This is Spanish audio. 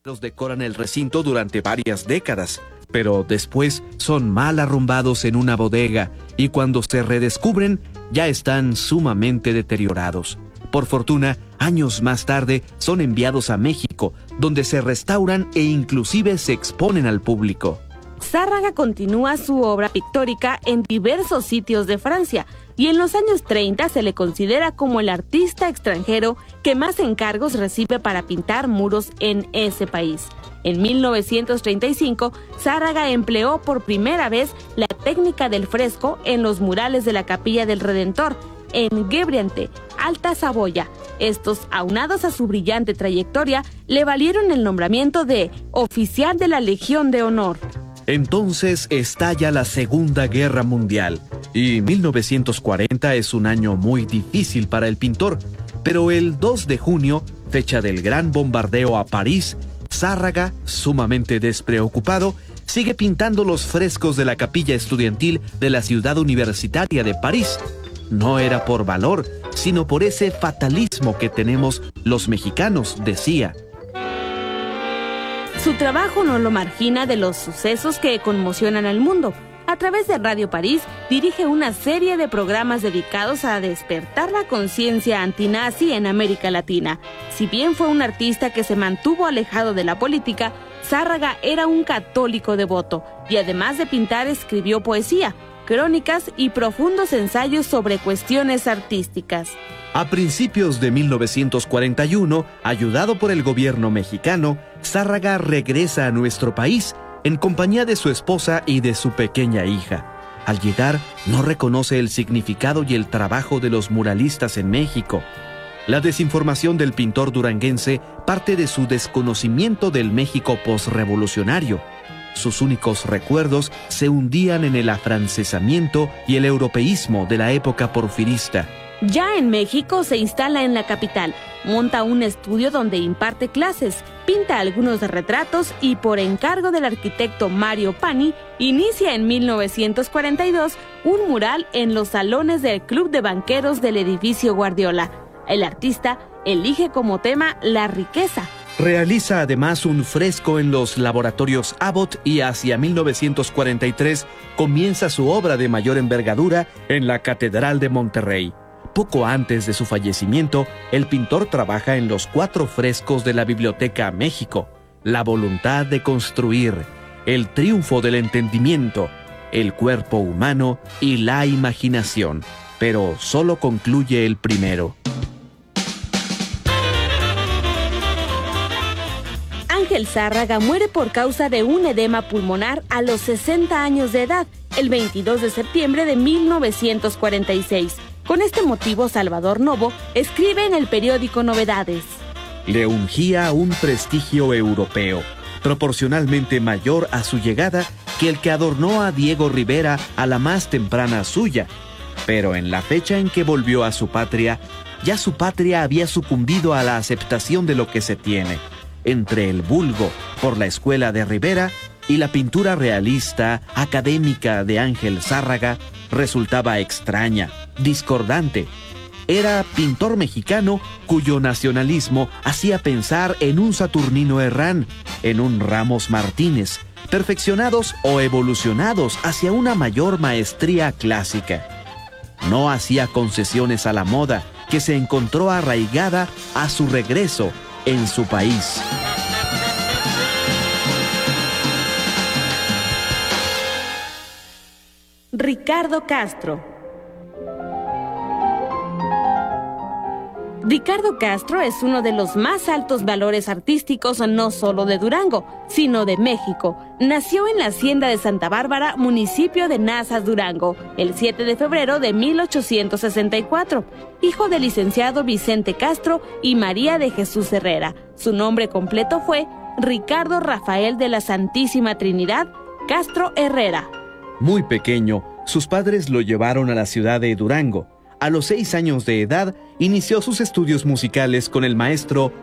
Decoran el recinto durante varias décadas, pero después son mal arrumbados en una bodega y cuando se redescubren ya están sumamente deteriorados. Por fortuna, años más tarde son enviados a México, donde se restauran e inclusive se exponen al público. Zárraga continúa su obra pictórica en diversos sitios de Francia y en los años 30 se le considera como el artista extranjero que más encargos recibe para pintar muros en ese país. En 1935, Zárraga empleó por primera vez la técnica del fresco en los murales de la Capilla del Redentor, en Gebriente, Alta Saboya. Estos, aunados a su brillante trayectoria, le valieron el nombramiento de Oficial de la Legión de Honor. Entonces estalla la Segunda Guerra Mundial y 1940 es un año muy difícil para el pintor, pero el 2 de junio, fecha del gran bombardeo a París, Zárraga, sumamente despreocupado, sigue pintando los frescos de la capilla estudiantil de la ciudad universitaria de París. No era por valor, sino por ese fatalismo que tenemos los mexicanos, decía. Su trabajo no lo margina de los sucesos que conmocionan al mundo. A través de Radio París, dirige una serie de programas dedicados a despertar la conciencia antinazi en América Latina. Si bien fue un artista que se mantuvo alejado de la política, Zárraga era un católico devoto y además de pintar escribió poesía, crónicas y profundos ensayos sobre cuestiones artísticas. A principios de 1941, ayudado por el gobierno mexicano, Zárraga regresa a nuestro país en compañía de su esposa y de su pequeña hija. Al llegar, no reconoce el significado y el trabajo de los muralistas en México. La desinformación del pintor duranguense parte de su desconocimiento del México posrevolucionario. Sus únicos recuerdos se hundían en el afrancesamiento y el europeísmo de la época porfirista. Ya en México se instala en la capital, monta un estudio donde imparte clases, pinta algunos retratos y por encargo del arquitecto Mario Pani, inicia en 1942 un mural en los salones del Club de Banqueros del edificio Guardiola. El artista elige como tema la riqueza. Realiza además un fresco en los laboratorios Abbott y hacia 1943 comienza su obra de mayor envergadura en la Catedral de Monterrey. Poco antes de su fallecimiento, el pintor trabaja en los 4 frescos de la Biblioteca México: La voluntad de construir, El triunfo del entendimiento, El cuerpo humano y La imaginación, pero solo concluye el primero. Ángel Zárraga muere por causa de un edema pulmonar a los 60 años de edad, el 22 de septiembre de 1946. Con este motivo, Salvador Novo escribe en el periódico Novedades: le ungía un prestigio europeo, proporcionalmente mayor a su llegada que el que adornó a Diego Rivera a la más temprana suya. Pero en la fecha en que volvió a su patria, ya su patria había sucumbido a la aceptación de lo que se tiene. Entre el vulgo por la escuela de Rivera y la pintura realista, académica de Ángel Zárraga, resultaba extraña, discordante. Era pintor mexicano cuyo nacionalismo hacía pensar en un Saturnino Herrán, en un Ramos Martínez, perfeccionados o evolucionados hacia una mayor maestría clásica. No hacía concesiones a la moda, que se encontró arraigada a su regreso en su país. Ricardo Castro. Ricardo Castro es uno de los más altos valores artísticos no solo de Durango, sino de México. Nació en la hacienda de Santa Bárbara, municipio de Nazas, Durango, el 7 de febrero de 1864. Hijo del licenciado Vicente Castro y María de Jesús Herrera. Su nombre completo fue Ricardo Rafael de la Santísima Trinidad Castro Herrera. Muy pequeño, sus padres lo llevaron a la ciudad de Durango. A los 6 años de edad, inició sus estudios musicales con el maestro